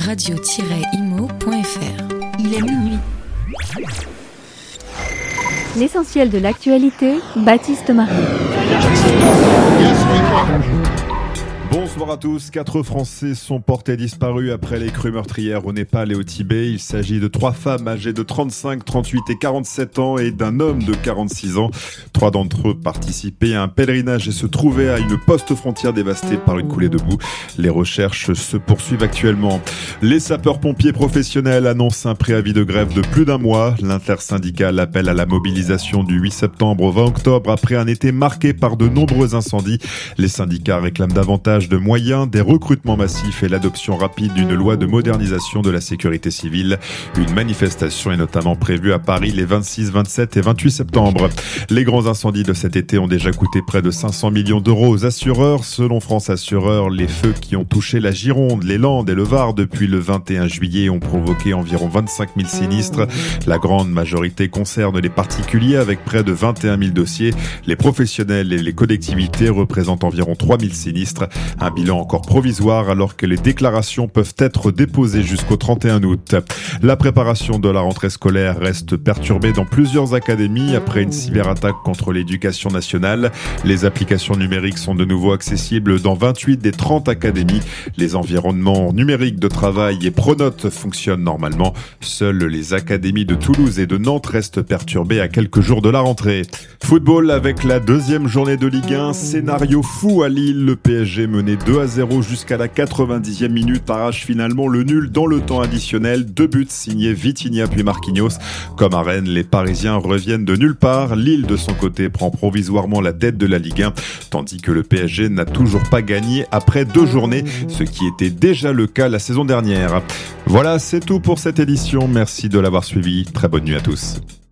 radio-imo.fr. Il est minuit. L'essentiel de l'actualité, Baptiste Marie. Bonsoir à tous. 4 Français sont portés disparus après les crues meurtrières au Népal et au Tibet. Il s'agit de 3 femmes âgées de 35, 38 et 47 ans et d'un homme de 46 ans. 3 d'entre eux participaient à un pèlerinage et se trouvaient à une poste-frontière dévastée par une coulée de boue. Les recherches se poursuivent actuellement. Les sapeurs-pompiers professionnels annoncent un préavis de grève de plus d'un mois. L'intersyndicale appelle à la mobilisation du 8 septembre au 20 octobre après un été marqué par de nombreux incendies. Les syndicats réclament davantage de moyens, des recrutements massifs et l'adoption rapide d'une loi de modernisation de la sécurité civile. Une manifestation est notamment prévue à Paris les 26, 27 et 28 septembre. Les grands incendies de cet été ont déjà coûté près de 500 millions d'euros aux assureurs. Selon France Assureurs, les feux qui ont touché la Gironde, les Landes et le Var depuis le 21 juillet ont provoqué environ 25 000 sinistres. La grande majorité concerne les particuliers avec près de 21 000 dossiers. Les professionnels et les collectivités représentent environ 3 000 sinistres. Un bilan encore provisoire alors que les déclarations peuvent être déposées jusqu'au 31 août. La préparation de la rentrée scolaire reste perturbée dans plusieurs académies après une cyberattaque contre l'éducation nationale. Les applications numériques sont de nouveau accessibles dans 28 des 30 académies. Les environnements numériques de travail et Pronote fonctionnent normalement. Seules les académies de Toulouse et de Nantes restent perturbées à quelques jours de la rentrée. Football avec la deuxième journée de Ligue 1. Scénario fou à Lille. Le PSG mené 2-0 jusqu'à la 90e minute, arrache finalement le nul dans le temps additionnel. 2 buts signés Vitinha puis Marquinhos. Comme à Rennes, les Parisiens reviennent de nulle part. Lille, de son côté, prend provisoirement la tête de la Ligue 1, tandis que le PSG n'a toujours pas gagné après 2 journées, ce qui était déjà le cas la saison dernière. Voilà, c'est tout pour cette édition. Merci de l'avoir suivi. Très bonne nuit à tous.